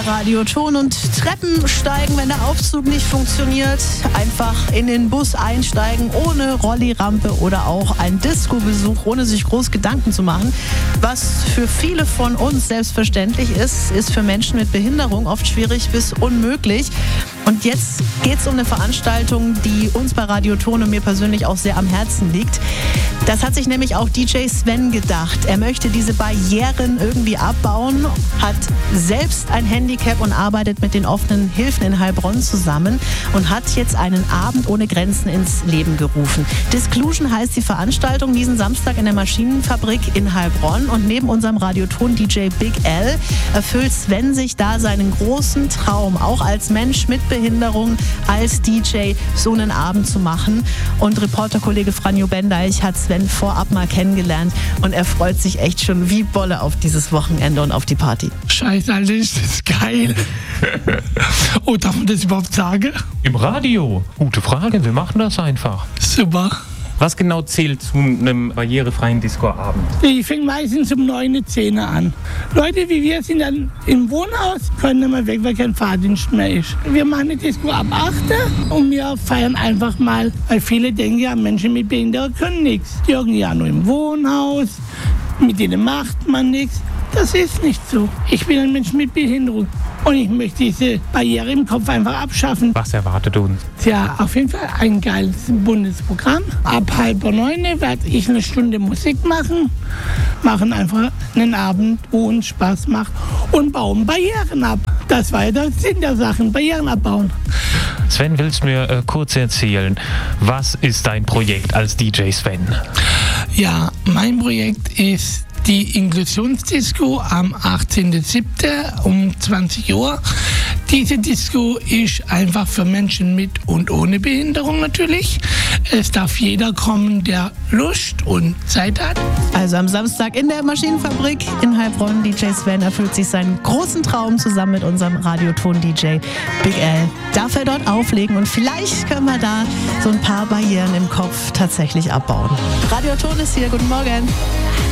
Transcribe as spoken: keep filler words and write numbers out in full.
Radioton und Treppen steigen, wenn der Aufzug nicht funktioniert. Einfach in den Bus einsteigen, ohne Rollirampe oder auch ein Disco-Besuch, ohne sich groß Gedanken zu machen. Was für viele von uns selbstverständlich ist, ist für Menschen mit Behinderung oft schwierig bis unmöglich. Und jetzt geht es um eine Veranstaltung, die uns bei Radioton und mir persönlich auch sehr am Herzen liegt. Das hat sich nämlich auch D J Sven gedacht. Er möchte diese Barrieren irgendwie abbauen, hat selbst ein Handicap und arbeitet mit den offenen Hilfen in Heilbronn zusammen und hat jetzt einen Abend ohne Grenzen ins Leben gerufen. Disclusion heißt die Veranstaltung, diesen Samstag in der Maschinenfabrik in Heilbronn. Und neben unserem Radioton D J Big L erfüllt Sven sich da seinen großen Traum, auch als Mensch mit Behinderung, als D J so einen Abend zu machen. Und Reporterkollege Franjo Bendeich hat Sven vorab mal kennengelernt und er freut sich echt schon wie Bolle auf dieses Wochenende und auf die Party. Scheiße, Alter, ist das geil. Oh, darf man das überhaupt sagen? Im Radio? Gute Frage, wir machen das einfach. Super. Was genau zählt zu einem barrierefreien Disco-Abend? Ich fange meistens um neun, zehn an. Leute wie wir sind dann im Wohnhaus, können nicht mehr weg, weil kein Fahrdienst mehr ist. Wir machen eine Disco ab acht und wir feiern einfach mal, weil viele denken ja, Menschen mit Behinderung können nichts. Die hocken ja nur im Wohnhaus, mit denen macht man nichts. Das ist nicht so. Ich bin ein Mensch mit Behinderung. Und ich möchte diese Barriere im Kopf einfach abschaffen. Was erwartet uns? Tja, auf jeden Fall ein geiles buntes Programm. Ab halb neun werde ich eine Stunde Musik machen. Machen einfach einen Abend, wo uns Spaß macht. Und bauen Barrieren ab. Das war ja der Sinn der Sachen, Barrieren abbauen. Sven, willst du mir äh, kurz erzählen, was ist dein Projekt als D J Sven? Ja, mein Projekt ist die Inklusionsdisco am achtzehnten siebten um zwanzig Uhr. Diese Disco ist einfach für Menschen mit und ohne Behinderung natürlich. Es darf jeder kommen, der Lust und Zeit hat. Also am Samstag in der Maschinenfabrik in Heilbronn. D J Sven erfüllt sich seinen großen Traum zusammen mit unserem Radioton-D J Big L. Darf er dort auflegen und vielleicht können wir da so ein paar Barrieren im Kopf tatsächlich abbauen. Radioton ist hier, guten Morgen.